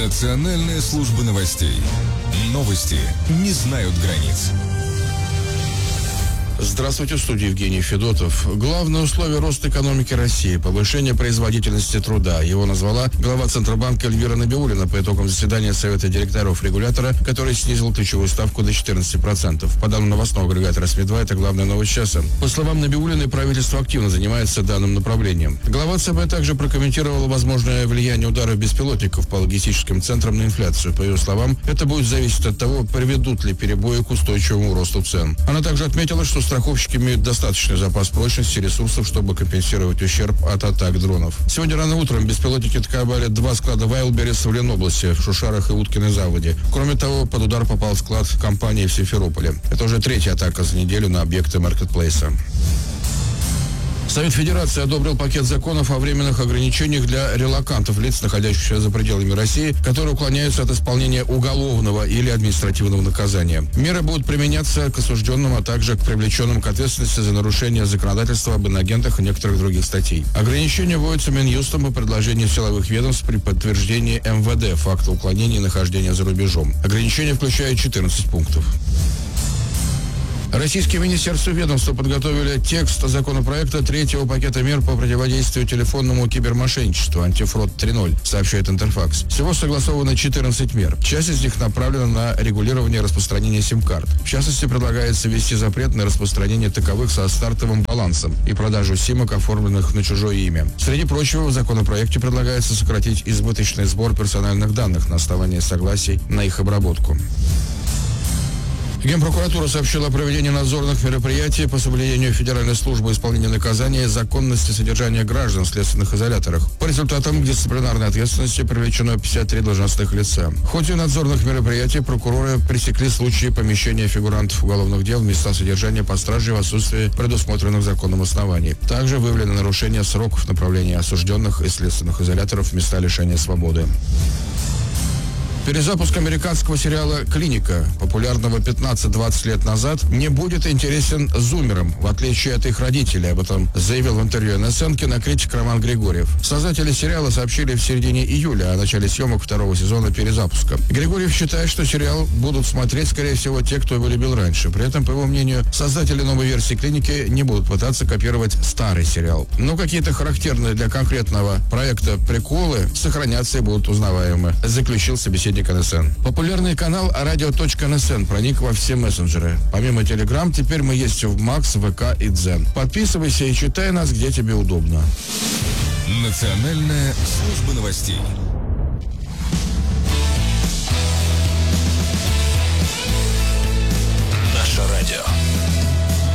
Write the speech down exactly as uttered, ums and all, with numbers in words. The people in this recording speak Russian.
Национальная служба новостей. Новости не знают границ. Здравствуйте, в студии Евгений Федотов. Главное условие роста экономики России – повышение производительности труда. Его назвала глава Центробанка Эльвира Набиуллина по итогам заседания Совета директоров регулятора, который снизил ключевую ставку до четырнадцати процентов. По данным новостного агрегатора СМИ два, это главная новость часа. По словам Набиуллиной, правительство активно занимается данным направлением. Глава ЦБ также прокомментировала возможное влияние ударов беспилотников по логистическим центрам на инфляцию. По ее словам, это будет зависеть от того, приведут ли перебои к устойчивому росту цен. Она также отметила, что страховщики имеют достаточный запас прочности и ресурсов, чтобы компенсировать ущерб от атак дронов. Сегодня рано утром беспилотники атаковали два склада Вайлдберрис в Ленобласти, в Шушарах и Уткиной заводе. Кроме того, под удар попал склад компании в Симферополе. Это уже третья атака за неделю на объекты маркетплейса. Совет Федерации одобрил пакет законов о временных ограничениях для релокантов, лиц, находящихся за пределами России, которые уклоняются от исполнения уголовного или административного наказания. Меры будут применяться к осужденным, а также к привлеченным к ответственности за нарушение законодательства об иноагентах и некоторых других статей. Ограничения вводятся Минюстом по предложению силовых ведомств при подтверждении эм вэ дэ факта уклонения и нахождения за рубежом. Ограничения включают четырнадцать пунктов. Российские министерства и ведомства подготовили текст законопроекта третьего пакета мер по противодействию телефонному кибермошенничеству «Антифрод три ноль», сообщает Интерфакс. Всего согласовано четырнадцать мер. Часть из них направлена на регулирование распространения сим-карт. В частности, предлагается ввести запрет на распространение таковых со стартовым балансом и продажу симок, оформленных на чужое имя. Среди прочего, в законопроекте предлагается сократить избыточный сбор персональных данных на основании согласий на их обработку. Генпрокуратура сообщила о проведении надзорных мероприятий по соблюдению Федеральной службы исполнения наказания и законности содержания граждан в следственных изоляторах. По результатам к дисциплинарной ответственности привлечено пятьдесят три должностных лица. В ходе надзорных мероприятий прокуроры пресекли случаи помещения фигурантов уголовных дел в места содержания под стражей в отсутствии предусмотренных законом оснований. Также выявлено нарушение сроков направления осужденных из следственных изоляторов в места лишения свободы. Перезапуск американского сериала «Клиника», популярного пятнадцать-двадцать лет назад, не будет интересен зумерам, в отличие от их родителей. Об этом заявил в интервью эн эс эн кинокритик Роман Григорьев. Создатели сериала сообщили в середине июля о начале съемок второго сезона перезапуска. Григорьев считает, что сериал будут смотреть, скорее всего, те, кто его любил раньше. При этом, по его мнению, создатели новой версии «Клиники» не будут пытаться копировать старый сериал. Но какие-то характерные для конкретного проекта приколы сохранятся и будут узнаваемы, заключил собеседник эн эс эн. Популярный канал радио точка эн эс эн проник во все мессенджеры. Помимо Telegram, теперь мы есть в Макс, вэ ка и Дзен. Подписывайся и читай нас, где тебе удобно. Национальная служба новостей. Наше радио.